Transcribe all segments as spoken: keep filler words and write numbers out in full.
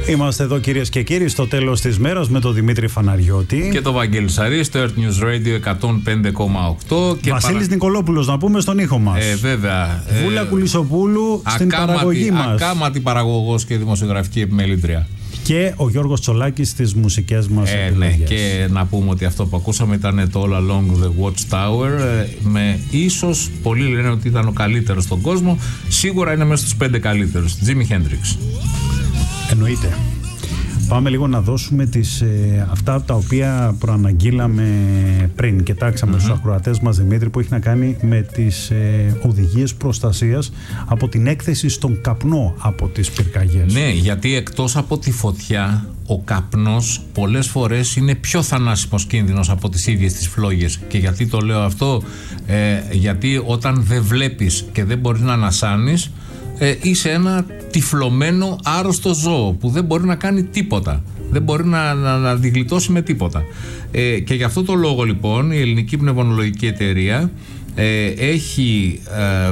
Είμαστε εδώ, κυρίες και κύριοι, στο τέλος της μέρας με τον Δημήτρη Φαναριώτη και τον Βαγγέλη Σαρή στο Earth News Radio εκατόν πέντε κόμμα οκτώ. Βασίλης παρα... Νικολόπουλος, να πούμε, στον ήχο μας. Ε, βέβαια. Βούλα ε, Κουλισοπούλου στην παραγωγή μας. Ακάματη παραγωγός και δημοσιογραφική επιμελήτρια. Και ο Γιώργος Τσολάκης στις μουσικές μας ε, επιλογές. Ναι, και να πούμε ότι αυτό που ακούσαμε ήταν το All Along the Watchtower, με ίσως, πολλοί λένε ότι ήταν ο καλύτερος στον κόσμο, σίγουρα είναι μέσα στους πέντε καλύτερους. Jimi Hendrix. Εννοείται. Πάμε λίγο να δώσουμε τις, ε, αυτά τα οποία προαναγγείλαμε πριν. Κοιτάξαμε mm-hmm. στους ακροατές μας, Δημήτρη, που έχει να κάνει με τις ε, οδηγίες προστασίας από την έκθεση στον καπνό από τις πυρκαγιές. Ναι, γιατί εκτός από τη φωτιά, ο καπνός πολλές φορές είναι πιο θανάσιμος κίνδυνος από τις ίδιες τις φλόγες. Και γιατί το λέω αυτό? Ε, γιατί όταν δεν βλέπεις και δεν μπορείς να ανασάνεις, Ε, είσαι ένα τυφλωμένο άρρωστο ζώο που δεν μπορεί να κάνει τίποτα, δεν μπορεί να, να, να αντιγλιτώσει με τίποτα, ε, και γι' αυτό το λόγο λοιπόν η Ελληνική Πνευμονολογική Εταιρεία ε, έχει ε, ε,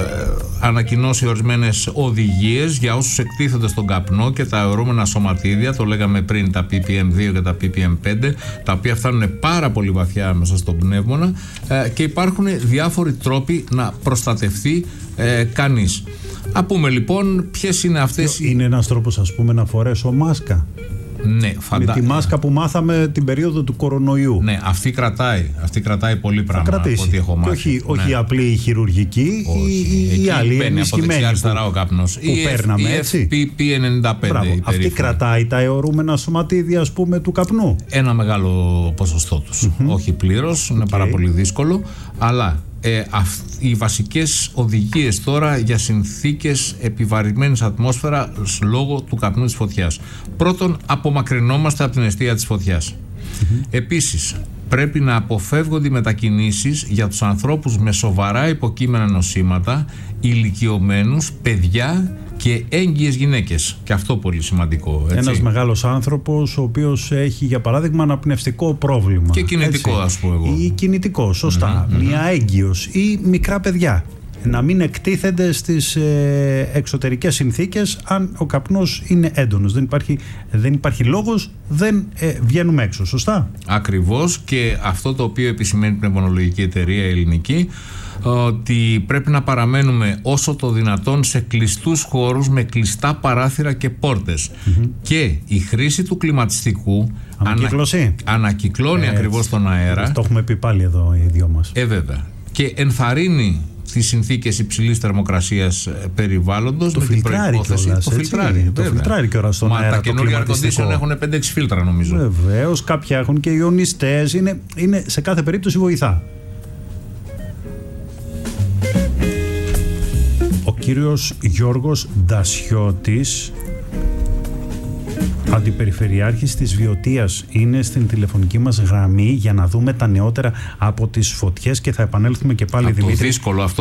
ανακοινώσει ορισμένες οδηγίες για όσους εκτίθενται στον καπνό και τα αιωρούμενα σωματίδια, το λέγαμε πριν, τα πι πι εμ δύο και τα πι πι εμ πέντε, τα οποία φτάνουν πάρα πολύ βαθιά μέσα στον πνεύμονα, ε, και υπάρχουν διάφοροι τρόποι να προστατευτεί ε, κανείς. Να πούμε λοιπόν ποιες είναι αυτές. Είναι ένας τρόπος, ας πούμε, να φορέσω μάσκα. Ναι, φαντα... Με τη μάσκα που μάθαμε την περίοδο του κορονοϊού. Ναι, αυτή κρατάει. Αυτή κρατάει πολύ πράγμα. Θα κρατήσει. Ό,τι έχω μάθει. Και όχι, ναι. όχι απλή χειρουργική, ή η άλλη ενισχυμένη αριστερά ο καπνός. Που η παίρναμε, έτσι. Η εφ πι πι ενενήντα πέντε. Αυτή κρατάει τα αιωρούμενα σωματίδια, ας πούμε, του καπνού. Ένα μεγάλο ποσοστό τους. Mm-hmm. Όχι πλήρως, είναι okay. πάρα πολύ δύσκολο. Αλλά ε, αυ, οι βασικές οδηγίες τώρα για συνθήκες επιβαρημένης ατμόσφαιρα λόγω του καπνού της φωτιάς. Πρώτον, απομακρυνόμαστε από την αιστεία της φωτιάς. Mm-hmm. Επίσης, πρέπει να αποφεύγονται οι μετακινήσεις για τους ανθρώπους με σοβαρά υποκείμενα νοσήματα, ηλικιωμένους, παιδιά και έγκυες γυναίκες. Και αυτό πολύ σημαντικό. Έτσι. Ένας μεγάλος άνθρωπος ο οποίος έχει, για παράδειγμα, αναπνευστικό πρόβλημα. Και κινητικό, έτσι. Ας πω εγώ. Ή κινητικό, σωστά. Mm-hmm, Μια mm-hmm. έγκυος ή μικρά παιδιά. Να μην εκτίθενται στις ε, εξωτερικές συνθήκες αν ο καπνός είναι έντονος. Δεν υπάρχει, δεν υπάρχει λόγος, δεν ε, βγαίνουμε έξω. Σωστά. Ακριβώς, και αυτό το οποίο επισημαίνει η Πνευμονολογική Εταιρεία Ελληνική, ότι πρέπει να παραμένουμε όσο το δυνατόν σε κλειστούς χώρους με κλειστά παράθυρα και πόρτες. Mm-hmm. Και η χρήση του κλιματιστικού Ανακύκλωση. ανα, ανακυκλώνει ε, ακριβώς τον αέρα. Το έχουμε πει πάλι εδώ οι δυο μας. Ε, βέβαια. Και ενθαρρύνει τις συνθήκες υψηλής θερμοκρασίας περιβάλλοντος. Το με φιλτράρει την κιόλας, το φιλτράρει, το φιλτράρει και ώρα στον Μα αέρα. Τα καινούργια air condition έχουν πέντε έξι φίλτρα, νομίζω. Βεβαίως, κάποια έχουν και ιονιστές. Είναι, είναι σε κάθε περίπτωση βοηθά. Ο κύριος Γιώργος Ντασιώτης, αντιπεριφερειάρχης της Βιωτίας, είναι στην τηλεφωνική μας γραμμή για να δούμε τα νεότερα από τις φωτιές και θα επανέλθουμε και πάλι, από Δημήτρη. Το δύσκολο αυτό